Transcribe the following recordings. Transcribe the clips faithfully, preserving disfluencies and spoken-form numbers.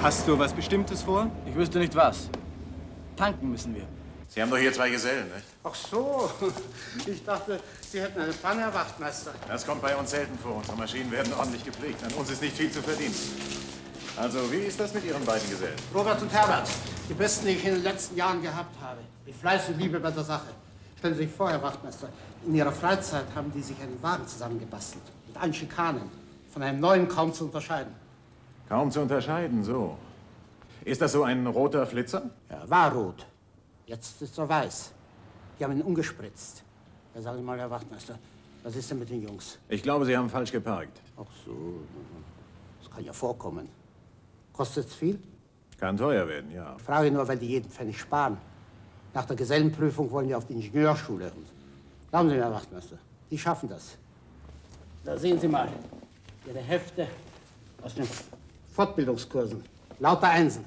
Hast du was Bestimmtes vor? Ich wüsste nicht was. Tanken müssen wir. Sie haben doch hier zwei Gesellen, nicht? Ach so, ich dachte, Sie hätten eine Panne, Herr Wachtmeister. Das kommt bei uns selten vor. Unsere Maschinen werden ordentlich gepflegt. An uns ist nicht viel zu verdienen. Also, wie ist das mit Ihren beiden Gesellen? Robert und Herbert, die besten, die ich in den letzten Jahren gehabt habe. Mit Fleiß und Liebe bei der Sache. Stellen Sie sich vor, Herr Wachtmeister, in Ihrer Freizeit haben die sich einen Wagen zusammengebastelt. Mit allen Schikanen. Von einem neuen kaum zu unterscheiden. Kaum zu unterscheiden, so. Ist das so ein roter Flitzer? Ja, war rot. Jetzt ist er weiß. Die haben ihn umgespritzt. Ja, sagen Sie mal, Herr Wachtmeister, was ist denn mit den Jungs? Ich glaube, Sie haben falsch geparkt. Ach so, das kann ja vorkommen. Kostet's viel? Kann teuer werden, ja. Ich frage nur, weil die jeden Pfennig sparen. Nach der Gesellenprüfung wollen die auf die Ingenieurschule. Und glauben Sie mir, Herr Wachtmeister, die schaffen das. Da sehen Sie mal Ihre Hefte aus den Fortbildungskursen. Lauter Einsen.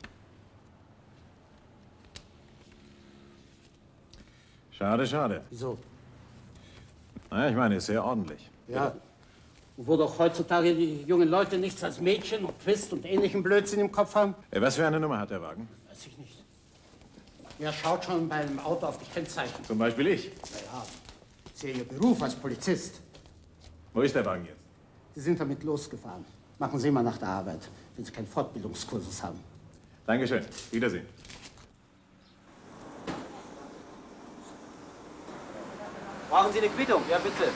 Schade, schade. Wieso? Naja, ich meine, ist sehr ordentlich. Ja, wo doch heutzutage die jungen Leute nichts als Mädchen und Twist und ähnlichen Blödsinn im Kopf haben. Äh, Was für eine Nummer hat der Wagen? Weiß ich nicht. Wer schaut schon bei einem Auto auf die Kennzeichen? Zum Beispiel ich. Naja, ist ja Ihr Beruf als Polizist. Wo ist der Wagen jetzt? Sie sind damit losgefahren. Machen Sie mal nach der Arbeit, wenn Sie keinen Fortbildungskursus haben. Dankeschön. Wiedersehen. Brauchen Sie eine Quittung? Ja, bitte.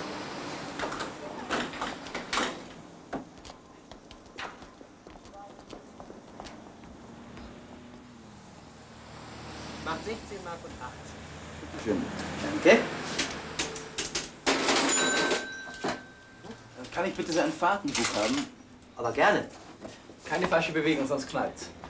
Macht sechzehn Mark und achtzehn. Bitte schön. Danke. Kann ich bitte so ein Fahrtenbuch haben? Aber gerne. Keine falsche Bewegung, sonst knallt's.